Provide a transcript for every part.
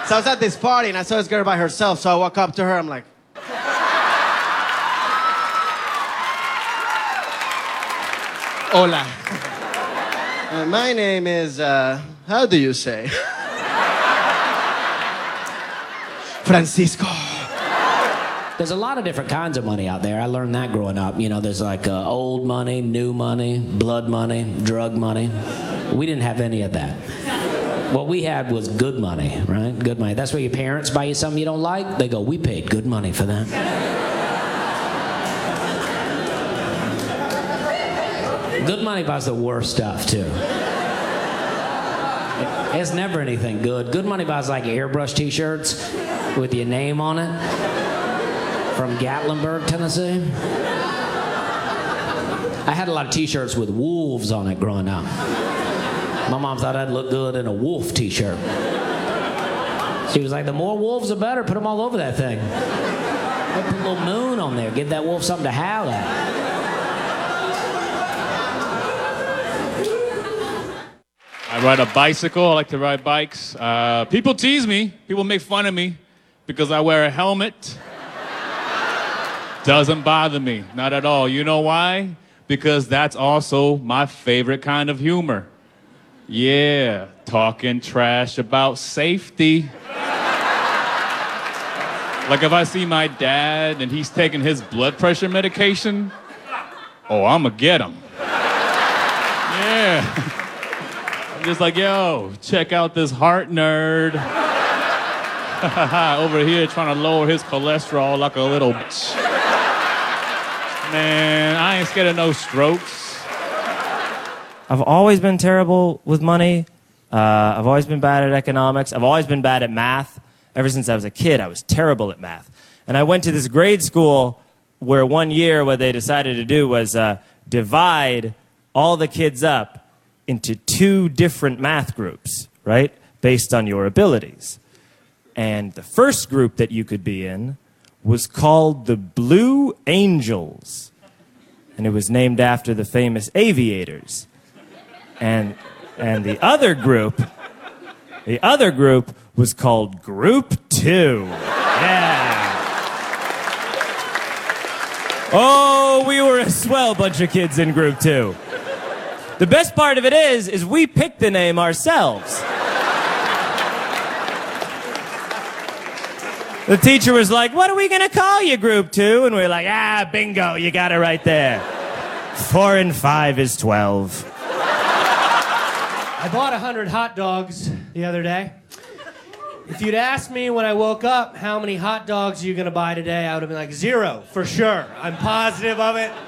So I was at this party, and I saw this girl by herself, so I walk up to her, I'm like... Hola. My name is, how do you say? Francisco. There's a lot of different kinds of money out there. I learned that growing up. You know, there's like old money, new money, blood money, drug money. We didn't have any of that. What we had was good money, right? Good money. That's where your parents buy you something you don't like. They go, we paid good money for that. Good money buys the worst stuff, too. It's never anything good. Good money buys like airbrush t-shirts with your name on it from Gatlinburg, Tennessee. I had a lot of t-shirts with wolves on it growing up. My mom thought I'd look good in a wolf t-shirt. She was like, the more wolves, the better. Put them all over that thing. Put a little moon on there. Give that wolf something to howl at. I ride a bicycle. I like to ride bikes. People tease me. People make fun of me because I wear a helmet. Doesn't bother me. Not at all. You know why? Because that's also my favorite kind of humor. Yeah, talking trash about safety. Like if I see my dad and he's taking his blood pressure medication, oh, I'ma get him. Yeah. I'm just like, yo, check out this heart nerd. Over here trying to lower his cholesterol like a little bitch. Man, I ain't scared of no strokes. I've always been terrible with money. I've always been bad at economics. I've always been bad at math. Ever since I was a kid, I was terrible at math. And I went to this grade school where one year what they decided to do was divide all the kids up into 2 different math groups, right, based on your abilities. And the first group that you could be in was called the Blue Angels. And it was named after the famous aviators. And the other group was called Group 2. Yeah. Oh, we were a swell bunch of kids in Group 2. The best part of it is we picked the name ourselves. The teacher was like, what are we going to call you, Group 2? And we were like, bingo, you got it right there. 4 and 5 is 12. I bought 100 hot dogs the other day. If you'd asked me when I woke up, how many hot dogs are you going to buy today, I would have been like, 0, for sure. I'm positive of it.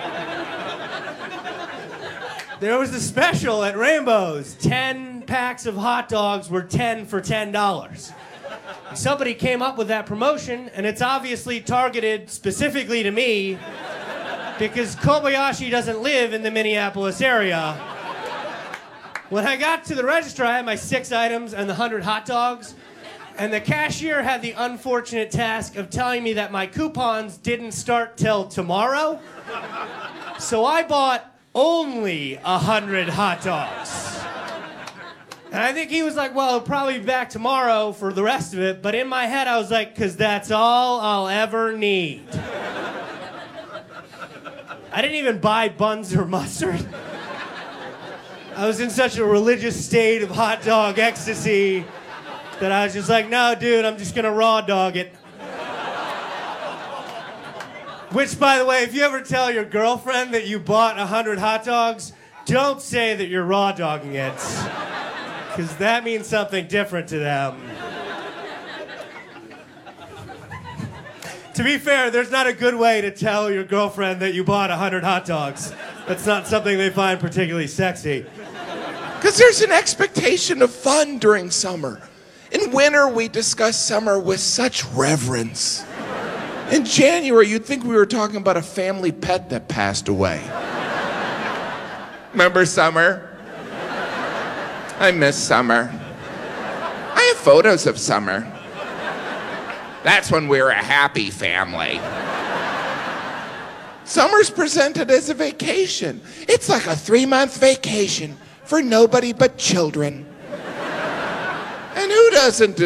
There was a special at Rainbow's. 10 packs of hot dogs were 10 for $10. Somebody came up with that promotion, and it's obviously targeted specifically to me because Kobayashi doesn't live in the Minneapolis area. When I got to the register, I had my 6 items and the 100 hot dogs, and the cashier had the unfortunate task of telling me that my coupons didn't start till tomorrow. So I bought only 100 hot dogs. And I think he was like, well, he'll probably be back tomorrow for the rest of it. But in my head, I was like, because that's all I'll ever need. I didn't even buy buns or mustard. I was in such a religious state of hot dog ecstasy that I was just like, no, dude, I'm just going to raw dog it. Which, by the way, if you ever tell your girlfriend that you bought 100 hot dogs, don't say that you're raw dogging it. Because that means something different to them. To be fair, there's not a good way to tell your girlfriend that you bought 100 hot dogs. That's not something they find particularly sexy. Because there's an expectation of fun during summer. In winter, we discuss summer with such reverence. In January, you'd think we were talking about a family pet that passed away. Remember summer? I miss summer. I have photos of summer. That's when we were a happy family. Summer's presented as a vacation. It's like a 3-month vacation for nobody but children. And who doesn't